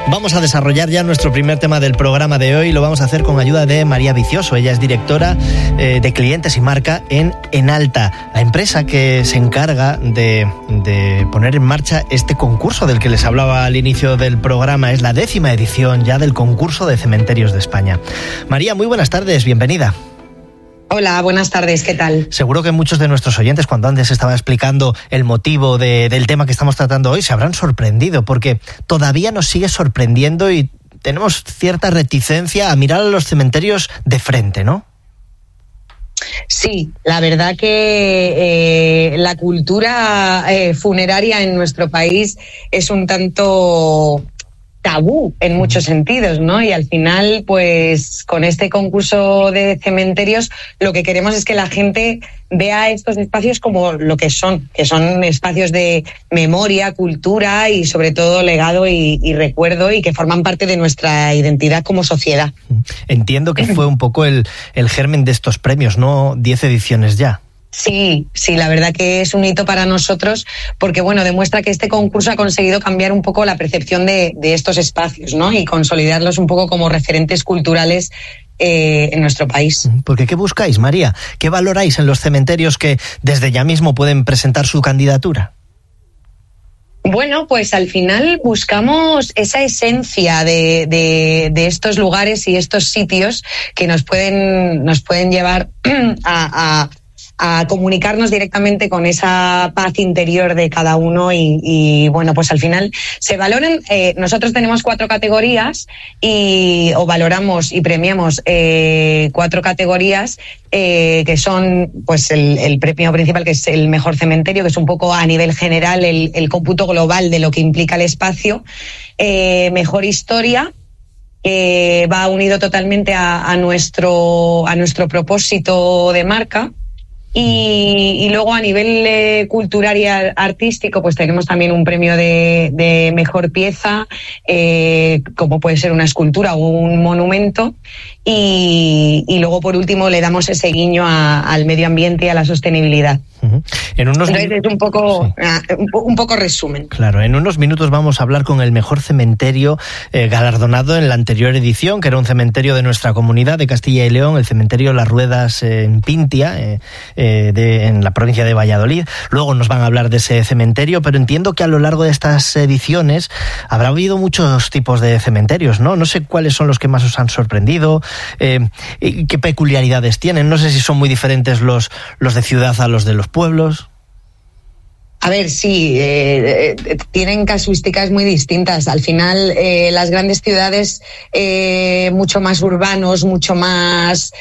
Vamos a desarrollar ya nuestro primer tema del programa de hoy. Lo vamos a hacer con ayuda de María Vicioso. Ella es directora de clientes y marca en Enalta, la empresa que se encarga de poner en marcha este concurso del que les hablaba al inicio del programa. Es la 10ª edición ya del concurso de cementerios de España. María, muy buenas tardes, bienvenida. Hola, buenas tardes, ¿qué tal? Seguro que muchos de nuestros oyentes, cuando antes estaba explicando el motivo del tema que estamos tratando hoy, se habrán sorprendido, porque todavía nos sigue sorprendiendo y tenemos cierta reticencia a mirar a los cementerios de frente, ¿no? Sí, la verdad que la cultura funeraria en nuestro país es un tanto tabú en muchos sentidos, ¿no? Y al final, pues con este concurso de cementerios, lo que queremos es que la gente vea estos espacios como lo que son espacios de memoria, cultura y sobre todo legado y recuerdo, y que forman parte de nuestra identidad como sociedad. Entiendo que fue un poco el germen de estos premios, ¿no? 10 ediciones ya. Sí, la verdad que es un hito para nosotros porque, bueno, demuestra que este concurso ha conseguido cambiar un poco la percepción de estos espacios, ¿no? Y consolidarlos un poco como referentes culturales en nuestro país. Porque ¿qué buscáis, María? ¿Qué valoráis en los cementerios que desde ya mismo pueden presentar su candidatura? Bueno, pues al final buscamos esa esencia de estos lugares y estos sitios que nos pueden llevar a comunicarnos directamente con esa paz interior de cada uno y bueno, pues al final se valoran, nosotros tenemos 4 categorías o valoramos y premiamos 4 categorías que son pues el premio principal, que es el mejor cementerio, que es un poco a nivel general el cómputo global de lo que implica el espacio, mejor historia, va unido totalmente a nuestro propósito de marca. Y luego a nivel cultural y artístico, pues tenemos también un premio de mejor pieza, como puede ser una escultura o un monumento, y luego por último le damos ese guiño al medio ambiente y a la sostenibilidad. Entonces es un poco resumen. Claro, en unos minutos vamos a hablar con el mejor cementerio galardonado en la anterior edición, que era un cementerio de nuestra comunidad de Castilla y León, el cementerio Las Ruedas en Pintia, en la provincia de Valladolid. Luego nos van a hablar de ese cementerio, pero entiendo que a lo largo de estas ediciones habrá habido muchos tipos de cementerios, ¿no? No sé cuáles son los que más os han sorprendido, qué peculiaridades tienen. No sé si son muy diferentes los de ciudad a los de los pueblos. A ver, sí, tienen casuísticas muy distintas. Al final, las grandes ciudades, mucho más urbanos, mucho más,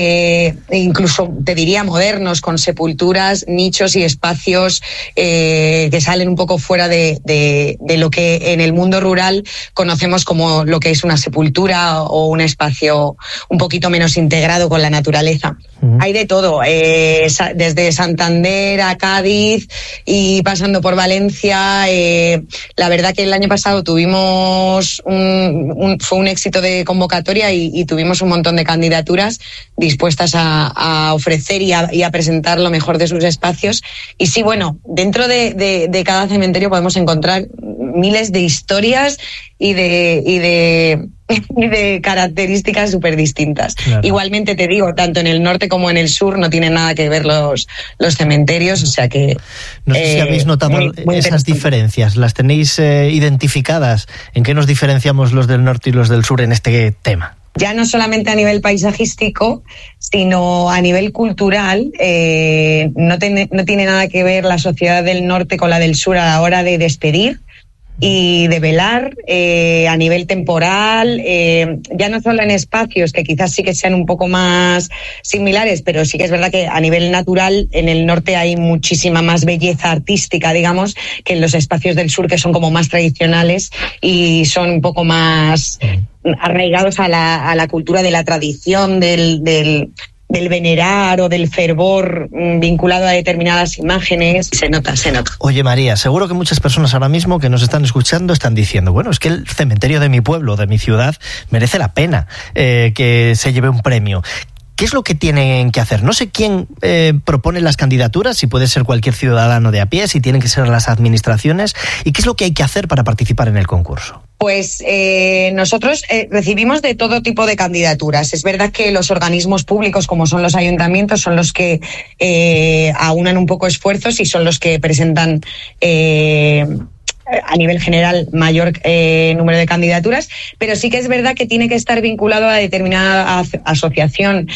incluso te diría modernos, con sepulturas, nichos y espacios que salen un poco fuera de lo que en el mundo rural conocemos como lo que es una sepultura o un espacio un poquito menos integrado con la naturaleza. Hay de todo, desde Santander a Cádiz y pasando por Valencia. La verdad que el año pasado tuvimos fue un éxito de convocatoria y tuvimos un montón de candidaturas dispuestas a ofrecer y a presentar lo mejor de sus espacios. Y sí, bueno, dentro de cada cementerio podemos encontrar miles de historias y de características súper distintas. Claro. Igualmente te digo, tanto en el norte como en el sur no tienen nada que ver los cementerios, o sea que... No sé si habéis notado muy esas diferencias, ¿las tenéis identificadas? ¿En qué nos diferenciamos los del norte y los del sur en este tema? Ya no solamente a nivel paisajístico, sino a nivel cultural. No tiene nada que ver la sociedad del norte con la del sur a la hora de despedir y de velar, a nivel temporal, ya no solo en espacios que quizás sí que sean un poco más similares, pero sí que es verdad que a nivel natural en el norte hay muchísima más belleza artística, digamos, que en los espacios del sur, que son como más tradicionales y son un poco más arraigados a la cultura de la tradición, del venerar o del fervor vinculado a determinadas imágenes. Se nota. Oye, María, seguro que muchas personas ahora mismo que nos están escuchando están diciendo, bueno, es que el cementerio de mi pueblo, de mi ciudad, merece la pena que se lleve un premio. ¿Qué es lo que tienen que hacer? No sé quién propone las candidaturas, si puede ser cualquier ciudadano de a pie, si tienen que ser las administraciones, y qué es lo que hay que hacer para participar en el concurso. Pues nosotros recibimos de todo tipo de candidaturas. Es verdad que los organismos públicos, como son los ayuntamientos, son los que aunan un poco esfuerzos y son los que presentan a nivel general mayor número de candidaturas, pero sí que es verdad que tiene que estar vinculado a determinada asociación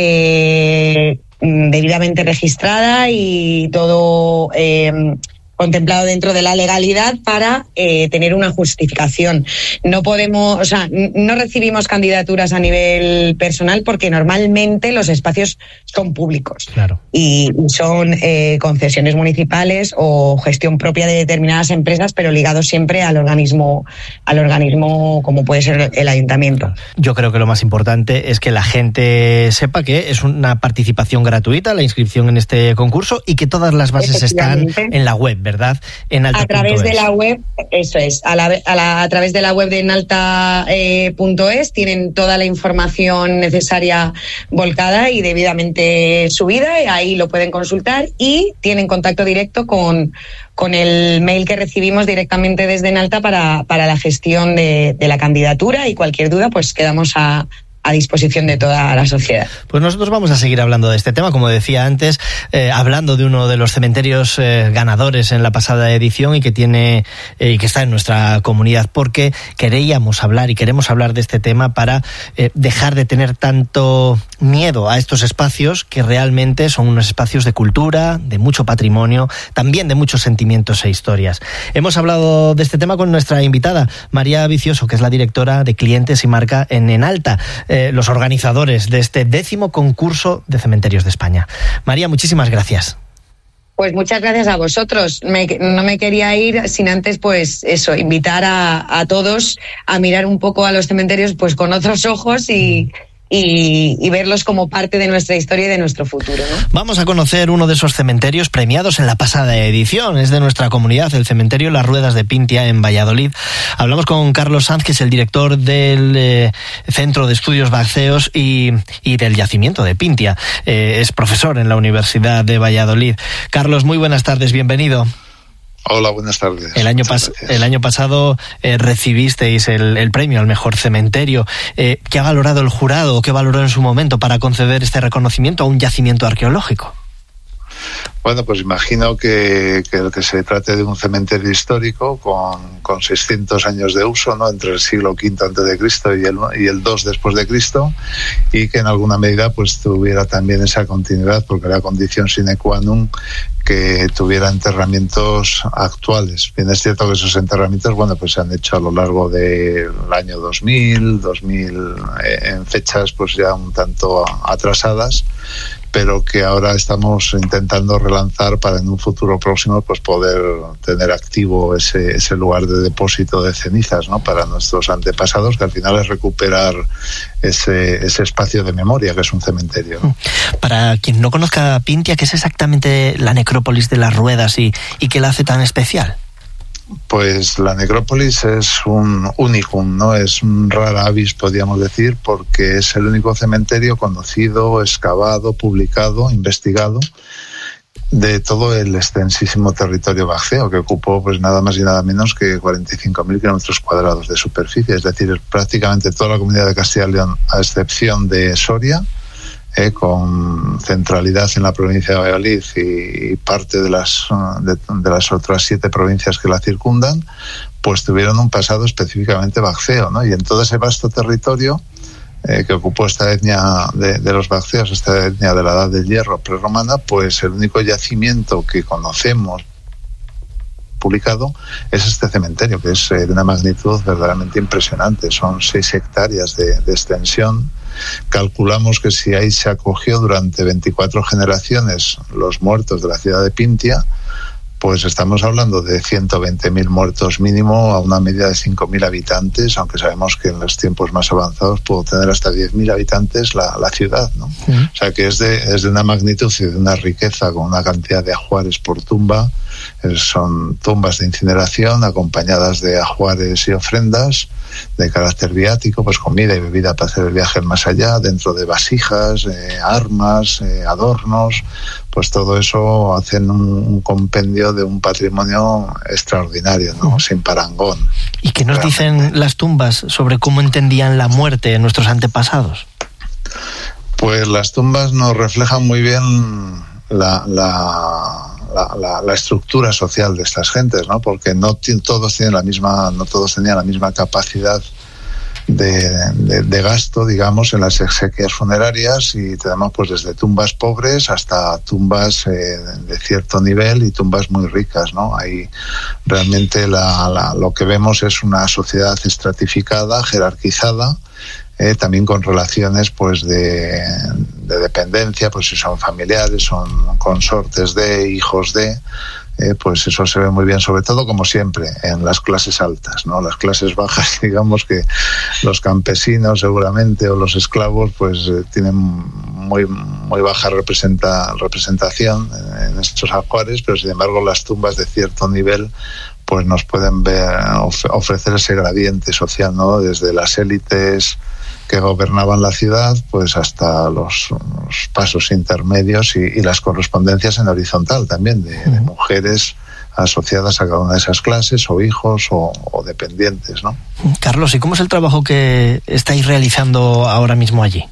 debidamente registrada y todo contemplado dentro de la legalidad para tener una justificación. No podemos, o sea, no recibimos candidaturas a nivel personal porque normalmente los espacios son públicos. Claro. Y son concesiones municipales o gestión propia de determinadas empresas, pero ligados siempre al organismo como puede ser el ayuntamiento. Yo creo que lo más importante es que la gente sepa que es una participación gratuita, la inscripción en este concurso, y que todas las bases están en la web, ¿verdad? En Alta. A través de la web, eso es, a través de la web de enalta.es tienen toda la información necesaria volcada y debidamente subida, ahí lo pueden consultar y tienen contacto directo con el mail que recibimos directamente desde Enalta para la gestión de la candidatura, y cualquier duda pues quedamos a disposición de toda la sociedad. Pues nosotros vamos a seguir hablando de este tema, como decía antes, hablando de uno de los cementerios ganadores en la pasada edición y que tiene y que está en nuestra comunidad, porque queremos hablar de este tema para dejar de tener tanto miedo a estos espacios, que realmente son unos espacios de cultura, de mucho patrimonio, también de muchos sentimientos e historias. Hemos hablado de este tema con nuestra invitada, María Vicioso, que es la directora de Clientes y Marca en Enalta, los organizadores de este 10º concurso de cementerios de España. María, muchísimas gracias. Pues muchas gracias a vosotros. No me quería ir sin antes, pues eso, invitar a todos a mirar un poco a los cementerios pues con otros ojos y verlos como parte de nuestra historia y de nuestro futuro, ¿no? Vamos a conocer uno de esos cementerios premiados en la pasada edición. Es de nuestra comunidad, el cementerio Las Ruedas de Pintia, en Valladolid. Hablamos con Carlos Sanz, que es el director del Centro de Estudios Bagceos y del Yacimiento de Pintia. Es profesor en la Universidad de Valladolid. Carlos, muy buenas tardes, bienvenido. Hola, buenas tardes. El año pasado recibisteis el premio al mejor cementerio. ¿Qué ha valorado el jurado, o qué valoró en su momento para conceder este reconocimiento a un yacimiento arqueológico? Bueno, pues imagino que se trate de un cementerio histórico con 600 años de uso, ¿no?, entre el siglo V a.C. y el II después de Cristo, y que en alguna medida pues tuviera también esa continuidad, porque era condición sine qua non que tuviera enterramientos actuales. Bien, es cierto que esos enterramientos, bueno, pues se han hecho a lo largo del año 2000 en fechas pues ya un tanto atrasadas, pero que ahora estamos intentando relanzar para en un futuro próximo pues poder tener activo ese lugar de depósito de cenizas, ¿no?, para nuestros antepasados, que al final es recuperar ese espacio de memoria que es un cementerio, ¿no? Para quien no conozca Pintia, ¿qué es exactamente la necrópolis de Las Ruedas y qué la hace tan especial? Pues la necrópolis es un unicum, ¿no? Es un rara avis, podríamos decir, porque es el único cementerio conocido, excavado, publicado, investigado de todo el extensísimo territorio bagceo, que ocupó pues nada más y nada menos que 45.000 kilómetros cuadrados de superficie, es decir, prácticamente toda la comunidad de Castilla y León, a excepción de Soria, con centralidad en la provincia de Valladolid y parte de las otras 7 provincias que la circundan, pues tuvieron un pasado específicamente bagceo, ¿no? Y en todo ese vasto territorio que ocupó esta etnia de los bagceos, esta etnia de la Edad del Hierro prerromana, pues el único yacimiento que conocemos publicado es este cementerio, que es de una magnitud verdaderamente impresionante. Son 6 hectáreas de extensión. Calculamos que si ahí se acogió durante 24 generaciones los muertos de la ciudad de Pintia, pues estamos hablando de 120.000 muertos mínimo a una media de 5.000 habitantes, aunque sabemos que en los tiempos más avanzados pudo tener hasta 10.000 habitantes la ciudad, ¿no? Sí. O sea que es de una magnitud y de una riqueza, con una cantidad de ajuares por tumba. Son tumbas de incineración acompañadas de ajuares y ofrendas de carácter viático, pues comida y bebida para hacer el viaje más allá, dentro de vasijas, armas, adornos, pues todo eso hacen un compendio de un patrimonio extraordinario, ¿no? Sin parangón. ¿Y qué nos dicen las tumbas sobre cómo entendían la muerte nuestros antepasados? Pues las tumbas nos reflejan muy bien la estructura social de estas gentes, ¿no? Porque no todos tenían la misma capacidad de gasto, digamos, en las exequias funerarias, y tenemos pues desde tumbas pobres hasta tumbas de cierto nivel y tumbas muy ricas, ¿no? Ahí realmente lo que vemos es una sociedad estratificada, jerarquizada, también con relaciones pues de dependencia, pues si son familiares, son consortes de, hijos de, pues eso se ve muy bien, sobre todo, como siempre, en las clases altas, ¿no? Las clases bajas, digamos que los campesinos seguramente o los esclavos pues tienen muy baja representación en estos ajuares, pero sin embargo las tumbas de cierto nivel pues nos pueden ofrecer ese gradiente social, ¿no? Desde las élites que gobernaban la ciudad, pues hasta los pasos intermedios y las correspondencias en horizontal también de mujeres asociadas a cada una de esas clases, o hijos o dependientes, ¿no? Carlos, ¿y cómo es el trabajo que estáis realizando ahora mismo allí?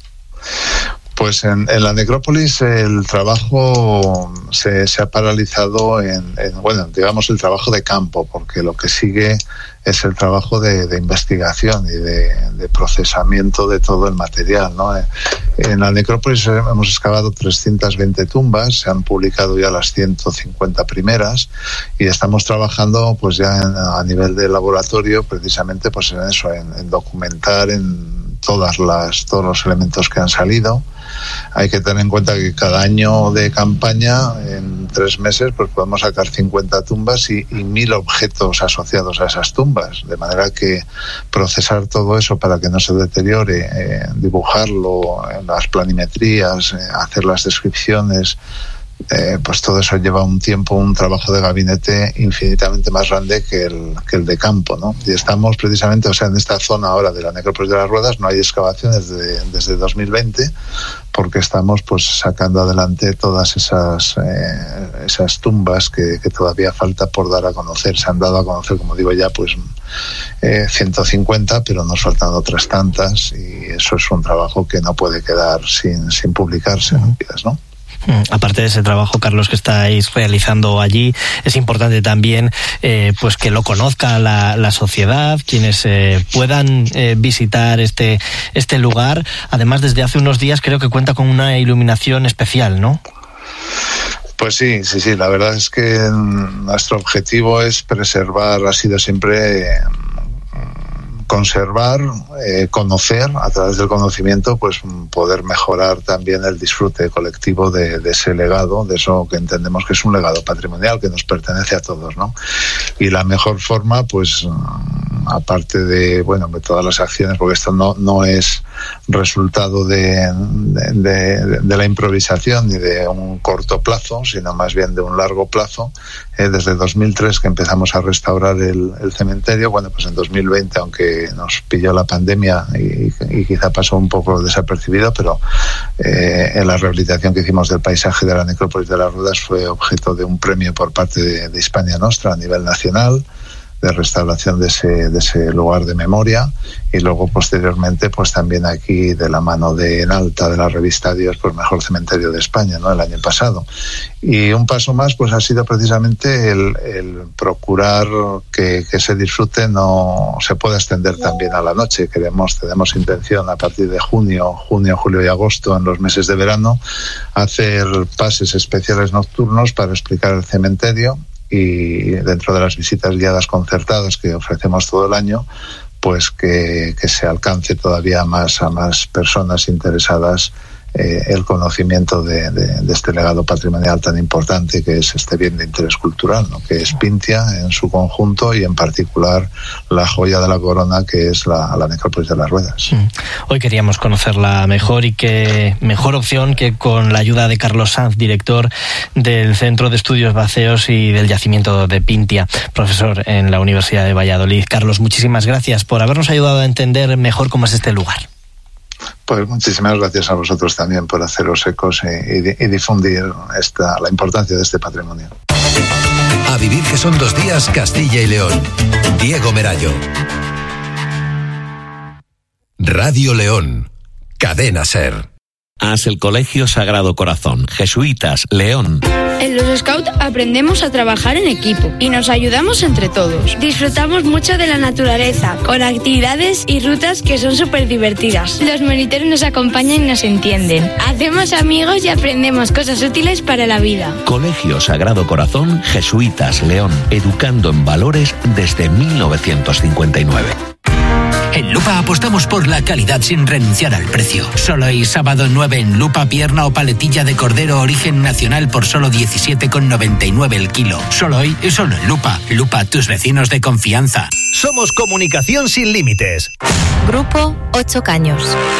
Pues en la necrópolis el trabajo se ha paralizado en digamos el trabajo de campo, porque lo que sigue es el trabajo de investigación y de procesamiento de todo el material, ¿no? En la necrópolis hemos excavado 320 tumbas, se han publicado ya las 150 primeras, y estamos trabajando pues ya a nivel de laboratorio precisamente pues en eso, en documentar en todos los elementos que han salido. Hay que tener en cuenta que cada año de campaña, en 3 meses, pues podemos sacar 50 tumbas y 1000 objetos asociados a esas tumbas, de manera que procesar todo eso para que no se deteriore, dibujarlo en las planimetrías, hacer las descripciones, pues todo eso lleva un tiempo, un trabajo de gabinete infinitamente más grande que el de campo, ¿no? Y estamos precisamente, en esta zona ahora de la necrópolis de las Ruedas no hay excavaciones desde 2020, porque estamos pues sacando adelante todas esas tumbas que todavía falta por dar a conocer. Se han dado a conocer, como digo ya, pues 150, pero nos faltan otras tantas, y eso es un trabajo que no puede quedar sin publicarse, ¿no? Aparte de ese trabajo, Carlos, que estáis realizando allí, es importante también pues que lo conozca la sociedad, quienes puedan visitar este lugar. Además, desde hace unos días creo que cuenta con una iluminación especial, ¿no? Pues sí, la verdad es que nuestro objetivo es preservar, ha sido siempre conservar, conocer, a través del conocimiento, pues poder mejorar también el disfrute colectivo de ese legado, de eso que entendemos que es un legado patrimonial que nos pertenece a todos, ¿no? Y la mejor forma, pues aparte de todas las acciones, porque esto no es resultado de la improvisación ni de un corto plazo, sino más bien de un largo plazo. Desde 2003 que empezamos a restaurar el cementerio, pues en 2020, aunque nos pilló la pandemia y quizá pasó un poco desapercibido, pero en la rehabilitación que hicimos del paisaje de la necrópolis de las Ruedas fue objeto de un premio por parte de Hispania Nostra a nivel nacional, de restauración de ese lugar de memoria, y luego posteriormente pues también aquí de la mano de Enalta, de la revista Dios, pues mejor cementerio de España, ¿no? El año pasado. Y un paso más pues ha sido precisamente el procurar que ese disfrute no se pueda extender también a la noche. Tenemos intención a partir de junio, julio y agosto, en los meses de verano, hacer pases especiales nocturnos para explicar el cementerio, y dentro de las visitas guiadas concertadas que ofrecemos todo el año, pues que se alcance todavía más a más personas interesadas el conocimiento de este legado patrimonial tan importante que es este bien de interés cultural, ¿no? Que es Pintia en su conjunto, y en particular la joya de la corona, que es la necrópolis de las Ruedas. Hoy queríamos conocerla mejor, y qué mejor opción que con la ayuda de Carlos Sanz, director del Centro de Estudios Vacceos y del Yacimiento de Pintia, profesor en la Universidad de Valladolid. Carlos, muchísimas gracias por habernos ayudado a entender mejor cómo es este lugar. Pues muchísimas gracias a vosotros también por haceros ecos y difundir la importancia de este patrimonio. A vivir que son 2 días, Castilla y León. Diego Merayo. Radio León. Cadena SER. AS el Colegio Sagrado Corazón, Jesuitas, León. En los Scouts aprendemos a trabajar en equipo y nos ayudamos entre todos. Disfrutamos mucho de la naturaleza, con actividades y rutas que son súper divertidas. Los monitores nos acompañan y nos entienden. Hacemos amigos y aprendemos cosas útiles para la vida. Colegio Sagrado Corazón, Jesuitas, León. Educando en valores desde 1959. En Lupa apostamos por la calidad sin renunciar al precio. Solo hoy sábado 9 en Lupa, pierna o paletilla de cordero origen nacional por solo 17,99 el kilo. Solo hoy y solo en Lupa. Lupa, tus vecinos de confianza. Somos comunicación sin límites. Grupo 8 Caños.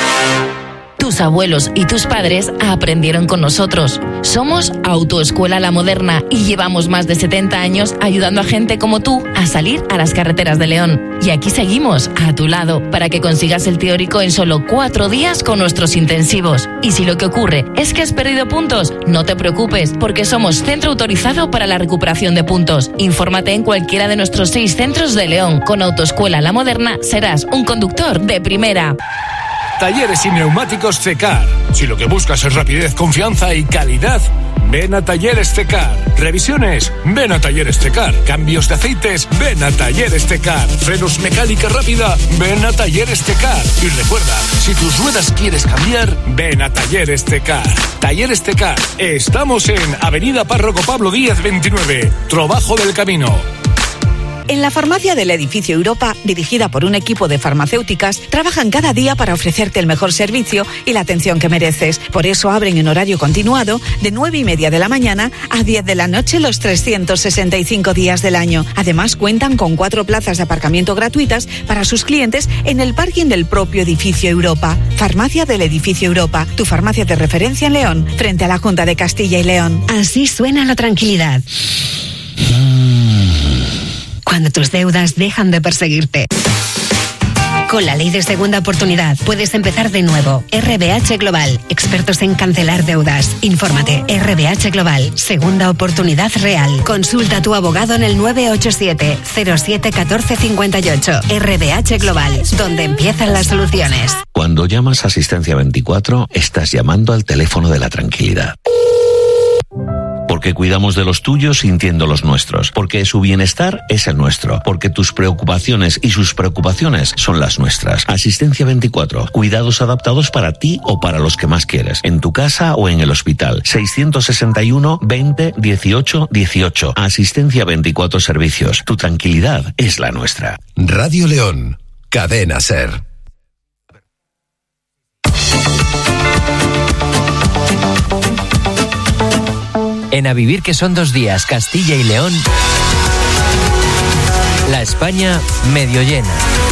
Tus abuelos y tus padres aprendieron con nosotros. Somos Autoescuela La Moderna y llevamos más de 70 años ayudando a gente como tú a salir a las carreteras de León. Y aquí seguimos, a tu lado, para que consigas el teórico en solo 4 días con nuestros intensivos. Y si lo que ocurre es que has perdido puntos, no te preocupes, porque somos centro autorizado para la recuperación de puntos. Infórmate en cualquiera de nuestros 6 centros de León. Con Autoescuela La Moderna serás un conductor de primera. Talleres y neumáticos CECAR. Si lo que buscas es rapidez, confianza y calidad, ven a Talleres CECAR. Revisiones, ven a Talleres CECAR. Cambios de aceites, ven a Talleres CECAR. Frenos mecánica rápida, ven a Talleres CECAR. Y recuerda, si tus ruedas quieres cambiar, ven a Talleres CECAR. Talleres CECAR. Estamos en Avenida Párroco Pablo Díaz 29, Trabajo del Camino. En la farmacia del edificio Europa, dirigida por un equipo de farmacéuticas, trabajan cada día para ofrecerte el mejor servicio y la atención que mereces. Por eso abren en horario continuado de 9:30 de la mañana a 10 de la noche los 365 días del año. Además, cuentan con 4 plazas de aparcamiento gratuitas para sus clientes en el parking del propio edificio Europa. Farmacia del edificio Europa, tu farmacia de referencia en León, frente a la Junta de Castilla y León. Así suena la tranquilidad. Cuando tus deudas dejan de perseguirte. Con la ley de segunda oportunidad puedes empezar de nuevo. RBH Global, expertos en cancelar deudas. Infórmate. RBH Global, segunda oportunidad real. Consulta a tu abogado en el 987 07 14 58. RBH Global, donde empiezan las soluciones. Cuando llamas a Asistencia 24, estás llamando al teléfono de la tranquilidad. Porque cuidamos de los tuyos sintiendo los nuestros. Porque su bienestar es el nuestro. Porque tus preocupaciones y sus preocupaciones son las nuestras. Asistencia 24. Cuidados adaptados para ti o para los que más quieres. En tu casa o en el hospital. 661 20 18 18. Asistencia 24 Servicios. Tu tranquilidad es la nuestra. Radio León. Cadena SER. En A Vivir que son 2 días, Castilla y León, la España medio llena.